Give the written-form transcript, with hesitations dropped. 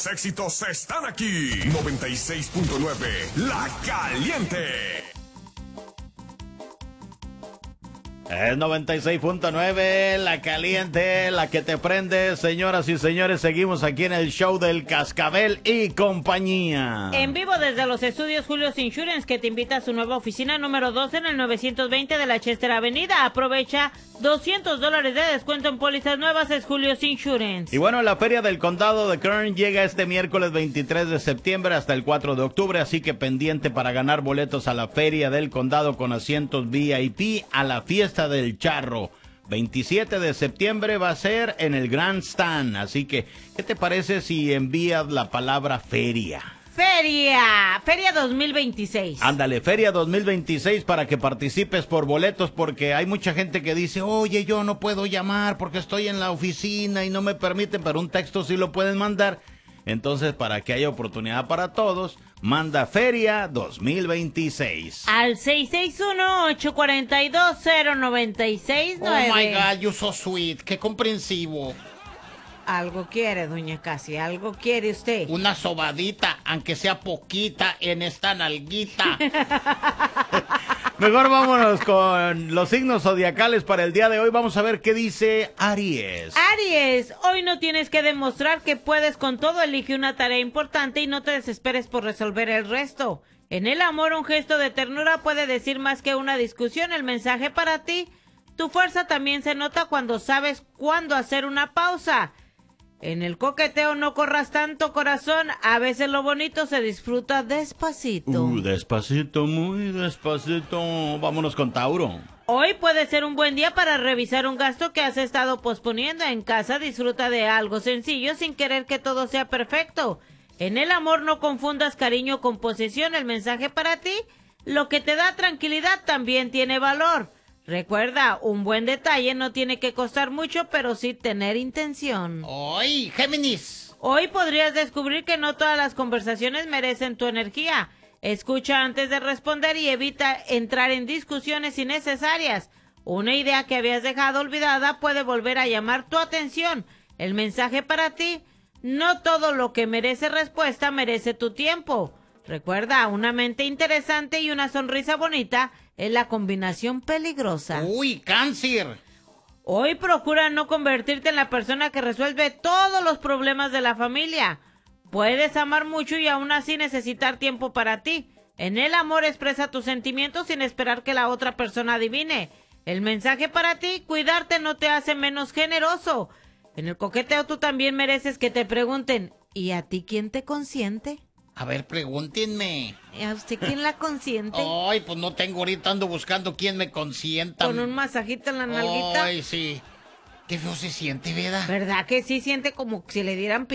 Éxitos están aquí. 96.9, La Caliente. Es 96.9, La Caliente, la que te prende. Señoras y señores, seguimos aquí en el show del Cascabel y compañía. En vivo desde los estudios Julio's Insurance, que te invita a su nueva oficina número 2 en el 920 de la Chester Avenida. Aprovecha $200 de descuento en pólizas nuevas, es Julio's Insurance. Y bueno, la Feria del Condado de Kern llega este miércoles 23 de septiembre hasta el 4 de octubre, así que pendiente para ganar boletos a la Feria del Condado con asientos VIP a la fiesta del charro. 27 de septiembre va a ser en el Grand Stand, así que ¿qué te parece si envías la palabra feria? Feria 2026. Ándale, Feria 2026 para que participes por boletos, porque hay mucha gente que dice, oye, yo no puedo llamar porque estoy en la oficina y no me permiten, pero un texto sí lo pueden mandar. Entonces, para que haya oportunidad para todos, manda Feria 2026. Al 661-842-0969. Oh my God, you're so sweet, qué comprensivo. Algo quiere, doña Casi, algo quiere usted. Una sobadita, aunque sea poquita, en esta nalguita. Mejor vámonos con los signos zodiacales para el día de hoy. Vamos a ver qué dice Aries. Aries, hoy no tienes que demostrar que puedes con todo. Elige una tarea importante y no te desesperes por resolver el resto. En el amor, un gesto de ternura puede decir más que una discusión. El mensaje para ti: tu fuerza también se nota cuando sabes cuándo hacer una pausa. En el coqueteo, no corras tanto, corazón. A veces lo bonito se disfruta despacito. Despacito, muy despacito. Vámonos con Tauro. Hoy puede ser un buen día para revisar un gasto que has estado posponiendo. En casa, disfruta de algo sencillo sin querer que todo sea perfecto. En el amor, no confundas cariño con posesión. El mensaje para ti: lo que te da tranquilidad también tiene valor. Recuerda, un buen detalle no tiene que costar mucho, pero sí tener intención. ¡Ay, Géminis! Hoy podrías descubrir que no todas las conversaciones merecen tu energía. Escucha antes de responder y evita entrar en discusiones innecesarias. Una idea que habías dejado olvidada puede volver a llamar tu atención. El mensaje para ti: no todo lo que merece respuesta merece tu tiempo. Recuerda, una mente interesante y una sonrisa bonita es la combinación peligrosa. ¡Uy, Cáncer! Hoy procura no convertirte en la persona que resuelve todos los problemas de la familia. Puedes amar mucho y aún así necesitar tiempo para ti. En el amor, expresa tus sentimientos sin esperar que la otra persona adivine. El mensaje para ti: cuidarte no te hace menos generoso. En el coqueteo, tú también mereces que te pregunten: ¿y a ti quién te consiente? A ver, pregúntenme. ¿A usted quién la consiente? Ay, pues no tengo, ahorita ando buscando quién me consienta. ¿Con un masajito en la nalguita? Ay, sí. Qué feo se siente, ¿verdad? ¿Verdad que sí siente como si le dieran